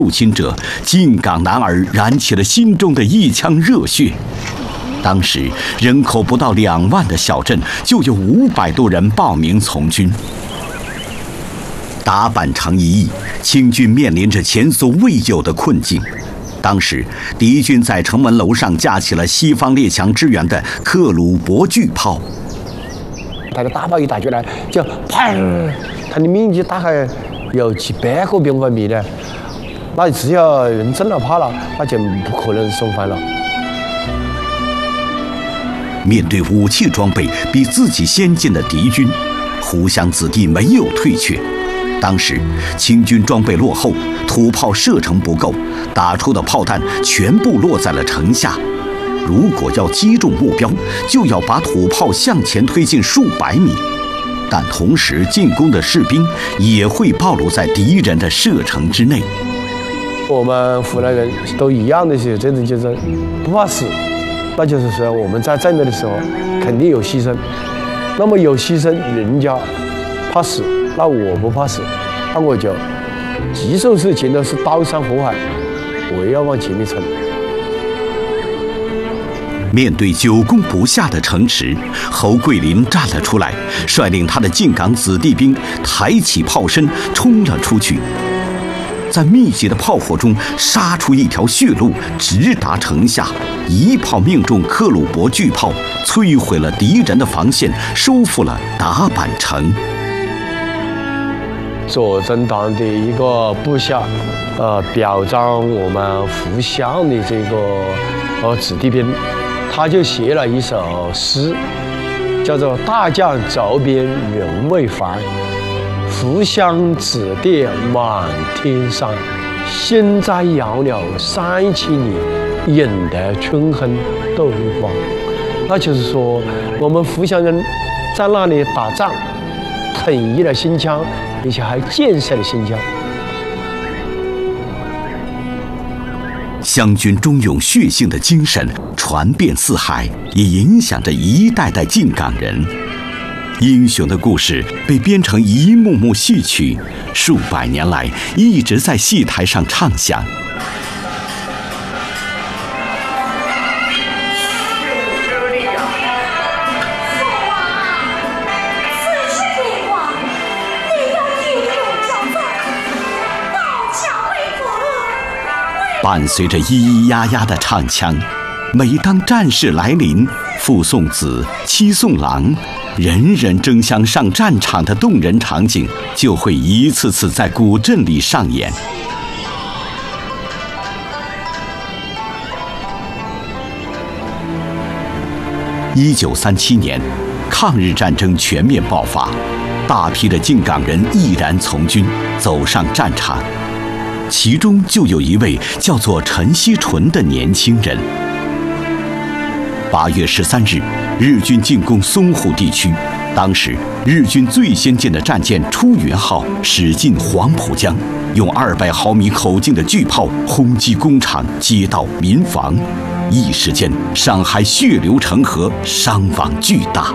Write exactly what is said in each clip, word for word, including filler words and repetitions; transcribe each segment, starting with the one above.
入侵者靖港男儿燃起了心中的一腔热血。当时人口不到两万的小镇，就有五百多人报名从军。打板城一役，清军面临着前所未有的困境。当时敌军在城门楼上架起了西方列强支援的克虏伯巨炮， 他的大炮一打出来，就砰，它的面积大概有几百个平方米呢。那只要人中了炮了，那就不可能生还了。 面对武器装备比自己先进的敌军，湖湘子弟没有退却。当时清军装备落后，土炮射程不够，打出的炮弹全部落在了城下。如果要击中目标，就要把土炮向前推进数百米，但同时进攻的士兵也会暴露在敌人的射程之内。 我们湖南人都一样的时候，真的就是不怕死，那就是说我们在战斗的时候肯定有牺牲。那么有牺牲，人家怕死，那我不怕死，那我就棘手事情都是刀山火海，我也要往前面冲。 面对久攻不下的城池，侯桂林站了出来，率领他的靖港子弟兵抬起炮身冲了出去。在密集的炮火中杀出一条血路，直达城下，一炮命中克虏伯巨炮，摧毁了敌人的防线，收复了打板城。 左宗棠的一个部下，呃，表彰我们湖湘的这个呃子弟兵，他就写了一首诗，叫做《大将走边人未还》。湖湘子弟满天山，现在杨柳三千里，引得春风斗黄。那就是说，我们湖湘人在那里打仗，统一了新疆，而且还建设了新疆。 湘军忠勇血性的精神传遍四海，也影响着一代代靖港人。英雄的故事被编成一幕幕戏曲，数百年来一直在戏台上唱响。伴随着咿咿呀呀的唱腔，每当战事来临，父送子，妻送郎，人人争相上战场的动人场景就会一次次在古镇里上演。一九三七年，抗日战争全面爆发，大批的靖港人毅然从军，走上战场。其中就有一位叫做陈锡纯的年轻人。八月十三日，日军进攻淞沪地区，当时日军最先进的战舰出云号驶进黄浦江，用二百毫米口径的巨炮轰击工厂、街道、民房，一时间上海血流成河，伤亡巨大。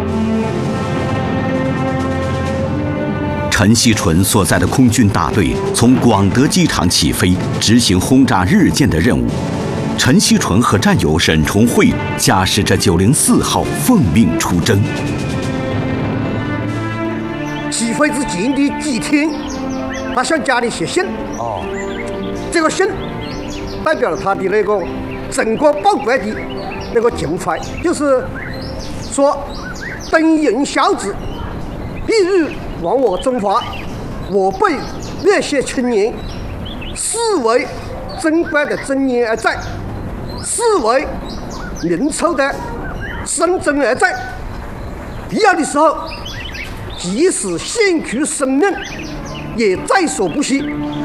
陈锡纯所在的空军大队从广德机场起飞，执行轰炸日舰的任务。陈锡纯和战友沈崇慧驾驶着九零四号奉命出征。 起飞之前的几天，他向家里写信。哦，这个信代表了他的那个整个报国的那个情怀，就是说，灯人小子，翌日亡我中华，我辈热血青年，视为珍贵的尊严而在，视为民族的生存而在。必要的时候，即使献出生命，也在所不惜。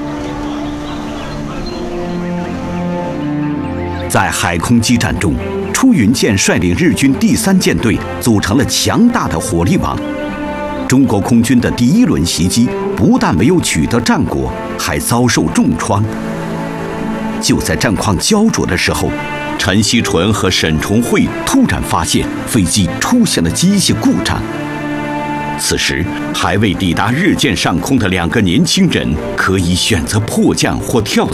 在海空激战中，出云舰率领日军第三舰队组成了强大的火力网。中国空军的第一轮袭击不但没有取得战果，还遭受重创。就在战况焦灼的时候，陈锡纯和沈崇慧突然发现飞机出现了机械故障。 此时还未抵达日舰上空的两个年轻人，可以选择迫降或跳